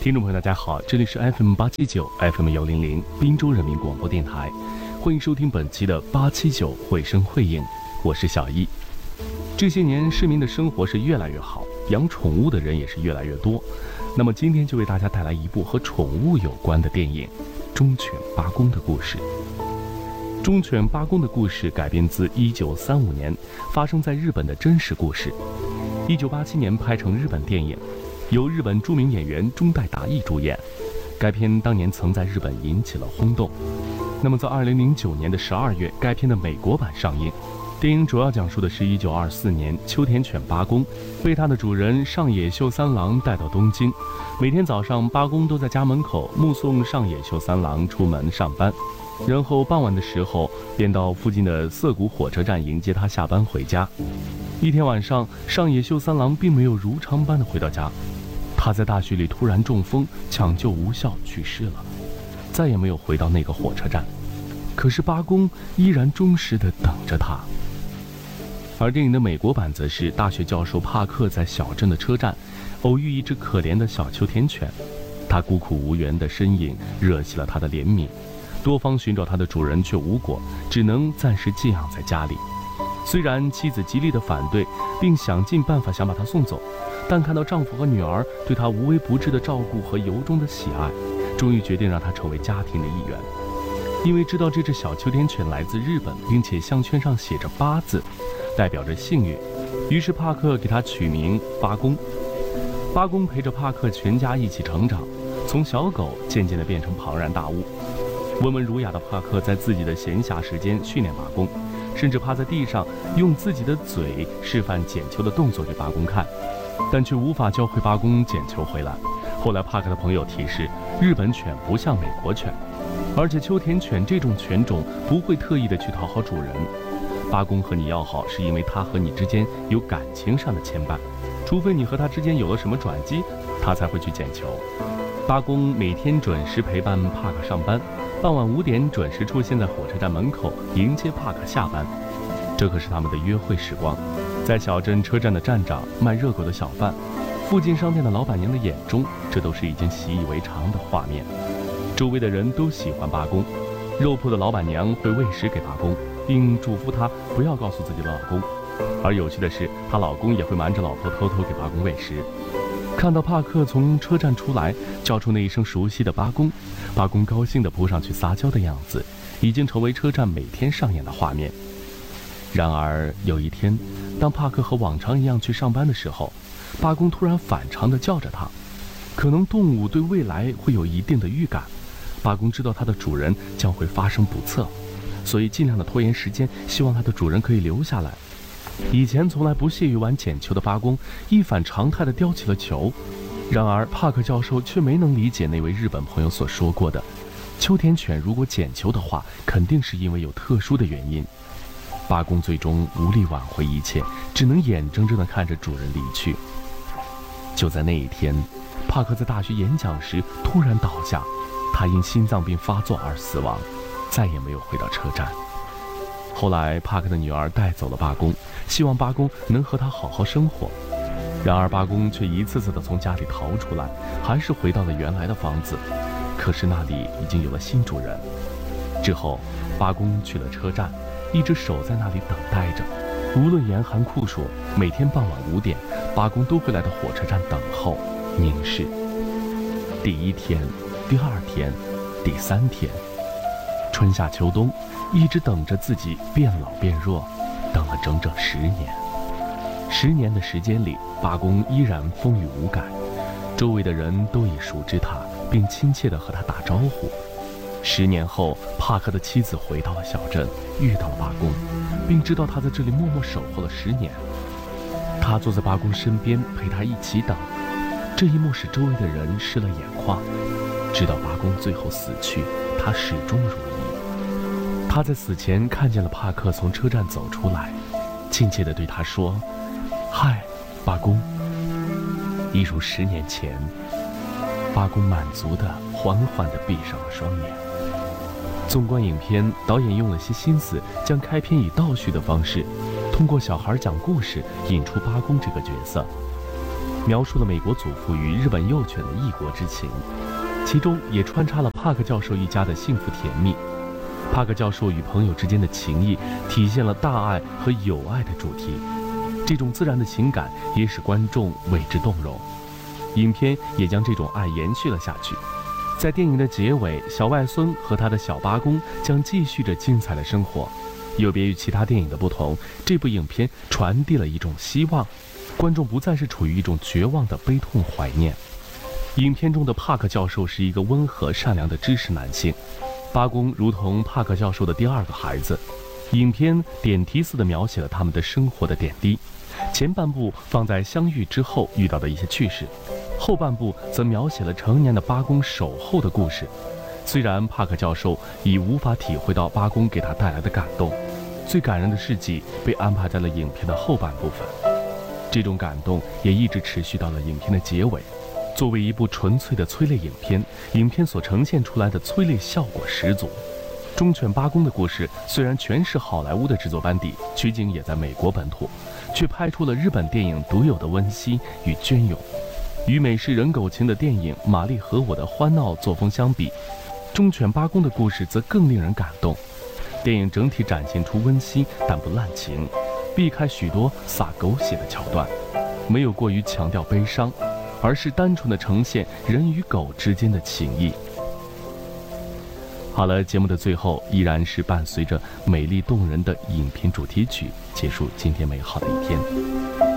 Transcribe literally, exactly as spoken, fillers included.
听众朋友，大家好，这里是 F M 八七九 F M 幺零零滨州人民广播电台，欢迎收听本期的八七九绘声绘影，我是小易。这些年市民的生活是越来越好，养宠物的人也是越来越多。那么今天就为大家带来一部和宠物有关的电影《忠犬八公的故事》。忠犬八公的故事改编自一九三五年发生在日本的真实故事，一九八七年拍成日本电影，由日本著名演员中代达义主演。该片当年曾在日本引起了轰动。那么在二零零九年的十二月，该片的美国版上映。电影主要讲述的是一九二四年，秋田犬八公被他的主人上野秀三郎带到东京。每天早上，八公都在家门口目送上野秀三郎出门上班，然后傍晚的时候便到附近的涩谷火车站迎接他下班回家。一天晚上，上野秀三郎并没有如常般的回到家，他在大雪里突然中风，抢救无效去世了，再也没有回到那个火车站。可是八公依然忠实地等着他。而电影的美国版则是大学教授帕克在小镇的车站偶遇一只可怜的小秋田犬，他孤苦无援的身影惹起了他的怜悯，多方寻找他的主人却无果，只能暂时寄养在家里。虽然妻子极力的反对，并想尽办法想把他送走，但看到丈夫和女儿对他无微不至的照顾和由衷的喜爱，终于决定让他成为家庭的一员。因为知道这只小秋田犬来自日本，并且项圈上写着八字，代表着幸运，于是帕克给他取名八公。八公陪着帕克全家一起成长，从小狗渐渐地变成庞然大物。温文儒雅的帕克在自己的闲暇时间训练八公，甚至趴在地上用自己的嘴示范捡球的动作给八公看，但却无法教会八公捡球回来。后来帕克的朋友提示，日本犬不像美国犬，而且秋田犬这种犬种不会特意的去讨好主人。八公和你要好，是因为他和你之间有感情上的牵绊，除非你和他之间有了什么转机，他才会去捡球。八公每天准时陪伴帕克上班，傍晚五点准时出现在火车站门口迎接帕克下班。这可是他们的约会时光。在小镇车站的站长、卖热狗的小贩、附近商店的老板娘的眼中，这都是已经习以为常的画面。周围的人都喜欢八公，肉铺的老板娘会喂食给八公，并嘱咐他不要告诉自己的老公。而有趣的是，她老公也会瞒着老婆偷偷给八公喂食。看到帕克从车站出来，叫出那一声熟悉的八公，八公高兴地扑上去撒娇的样子，已经成为车站每天上演的画面。然而有一天，当帕克和往常一样去上班的时候，八公突然反常地叫着他。可能动物对未来会有一定的预感，八公知道它的主人将会发生不测，所以尽量的拖延时间，希望它的主人可以留下来。以前从来不屑于玩捡球的八公一反常态地叼起了球。然而帕克教授却没能理解那位日本朋友所说过的，秋田犬如果捡球的话，肯定是因为有特殊的原因。八公最终无力挽回一切，只能眼睁睁地看着主人离去。就在那一天，帕克在大学演讲时突然倒下，他因心脏病发作而死亡，再也没有回到车站。后来帕克的女儿带走了八公，希望八公能和他好好生活。然而八公却一次次地从家里逃出来，还是回到了原来的房子，可是那里已经有了新主人。之后八公去了车站，一直守在那里等待着，无论严寒酷暑，每天傍晚五点，八公都会来到火车站等候凝视。第一天，第二天，第三天，春夏秋冬，一直等着自己变老变弱，等了整整十年。十年的时间里，八公依然风雨无改，周围的人都已熟知他，并亲切地和他打招呼。十年后，帕克的妻子回到了小镇，遇到了八公，并知道他在这里默默守候了十年。他坐在八公身边，陪他一起等。这一幕使周围的人湿了眼眶。直到八公最后死去，他始终如一。他在死前看见了帕克从车站走出来，亲切地对他说：“嗨，八公。”一如十年前，八公满足地缓缓地闭上了双眼。纵观影片，导演用了些心思，将开篇以倒叙的方式，通过小孩讲故事引出八公这个角色。 描述了美国祖父与日本幼犬的异国之情，其中也穿插了帕克教授一家的幸福甜蜜。帕克教授与朋友之间的情谊体现了大爱和友爱的主题，这种自然的情感也使观众为之动容。影片也将这种爱延续了下去。在电影的结尾，小外孙和他的小八公将继续着精彩的生活。有别于其他电影的不同，这部影片传递了一种希望，观众不再是处于一种绝望的悲痛怀念。影片中的帕克教授是一个温和善良的知识男性，八公如同帕克教授的第二个孩子。影片点题似的描写了他们的生活的点滴，前半部放在相遇之后遇到的一些趣事，后半部则描写了成年的八公守候的故事。虽然帕克教授已无法体会到八公给他带来的感动，最感人的事迹被安排在了影片的后半部分，这种感动也一直持续到了影片的结尾。作为一部纯粹的催泪影片，影片所呈现出来的催泪效果十足。忠犬八公的故事虽然全是好莱坞的制作班底，取景也在美国本土，却拍出了日本电影独有的温馨与隽永。与美式人狗情的电影《玛丽和我的欢闹》作风相比，忠犬八公的故事则更令人感动。电影整体展现出温馨但不滥情，避开许多洒狗血的桥段，没有过于强调悲伤，而是单纯的呈现人与狗之间的情谊。好了，节目的最后依然是伴随着美丽动人的影片主题曲，结束今天美好的一天。